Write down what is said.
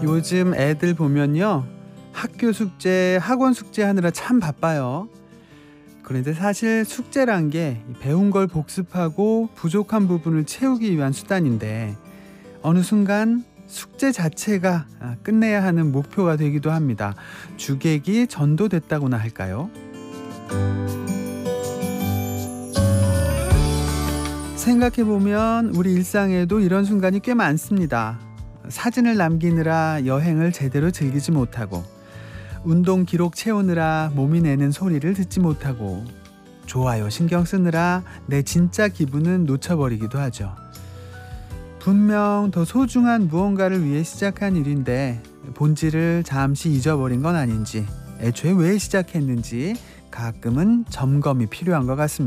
요즘 애들 보면요. 학교 숙제, 학원 숙제 하느라 참 바빠요. 그런데 사실 숙제란 게 배운 걸 복습하고 부족한 부분을 채우기 위한 수단인데 어느 순간 숙제 자체가 끝내야 하는 목표가 되기도 합니다. 주객이 전도됐다고나 할까요? 생각해보면 우리 일상에도 이런 순간이 꽤 많습니다. 사진을 남기느라 여행을 제대로 즐기지 못하고, 운동 기록 채우느라 몸이 내는 소리를 듣지 못하고, 좋아요 신경 쓰느라 내 진짜 기분은 놓쳐버리기도 하죠. 분명 더 소중한 무언가를 위해 시작한 일인데 본질을 잠시 잊어버린 건 아닌지, 애초에 왜 시작했는지 가끔은 점검이 필요한 것 같습니다.